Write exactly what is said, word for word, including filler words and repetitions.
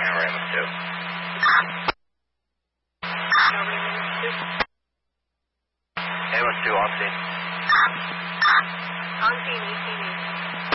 on Raymond two. Raymond two on scene. On scene, you see me.